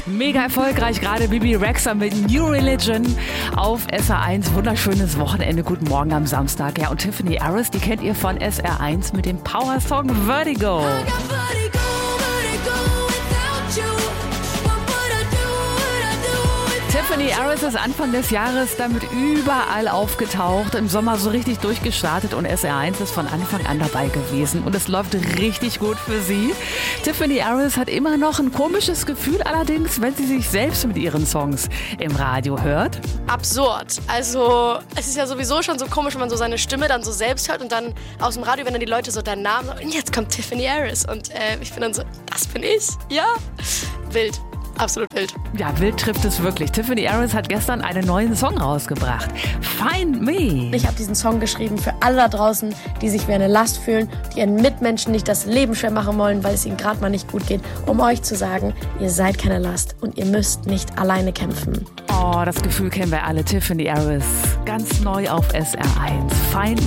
Mega erfolgreich, gerade Bibi Rexha mit New Religion auf SR1. Wunderschönes Wochenende, guten Morgen am Samstag. Ja, und Tiffany Harris, die kennt ihr von SR1 mit dem Power-Song Vertigo. Tiffany Harris ist Anfang des Jahres damit überall aufgetaucht, im Sommer so richtig durchgestartet und SR1 ist von Anfang an dabei gewesen und es läuft richtig gut für sie. Tiffany Harris hat immer noch ein komisches Gefühl allerdings, wenn sie sich selbst mit ihren Songs im Radio hört. Absurd. Also es ist ja sowieso schon so komisch, wenn man so seine Stimme dann so selbst hört und dann aus dem Radio, wenn dann die Leute so deinen Namen sagen, und jetzt kommt Tiffany Harris und ich bin dann so, das bin ich? Ja. Wild. Absolut wild. Ja, wild trifft es wirklich. Tiffany Harris hat gestern einen neuen Song rausgebracht. Find Me. Ich habe diesen Song geschrieben für alle da draußen, die sich wie eine Last fühlen, die ihren Mitmenschen nicht das Leben schwer machen wollen, weil es ihnen gerade mal nicht gut geht, um euch zu sagen, ihr seid keine Last und ihr müsst nicht alleine kämpfen. Oh, das Gefühl kennen wir alle. Tiffany Harris, ganz neu auf SR1. Find